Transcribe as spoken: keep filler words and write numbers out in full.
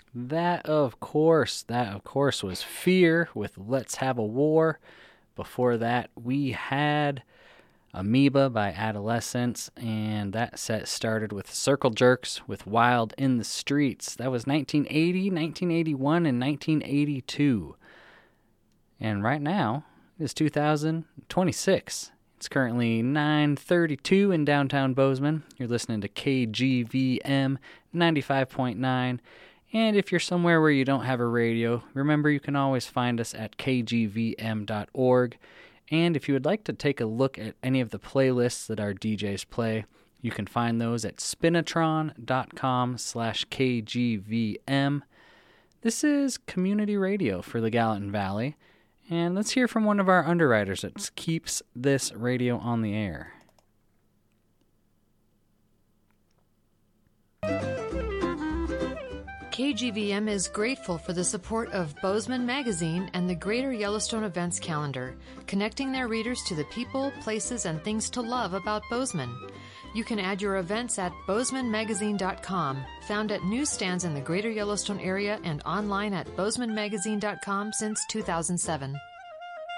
That, of course, that, of course, was Fear with Let's Have a War. Before that, we had Amoeba by Adolescence, and that set started with Circle Jerks with Wild in the Streets. That was nineteen eighty, nineteen eighty-one, and nineteen eighty-two. And right now is two thousand twenty-six. It's currently nine thirty-two in downtown Bozeman. You're listening to K G V M ninety-five point nine. And if you're somewhere where you don't have a radio, remember you can always find us at k g v m dot org. And if you would like to take a look at any of the playlists that our D Js play, you can find those at spinatron.com slash kgvm. This is community radio for the Gallatin Valley. And let's hear from one of our underwriters that keeps this radio on the air. K G V M is grateful for the support of Bozeman Magazine and the Greater Yellowstone Events Calendar, connecting their readers to the people, places, and things to love about Bozeman. You can add your events at bozeman magazine dot com, found at newsstands in the Greater Yellowstone area and online at bozeman magazine dot com since two thousand seven.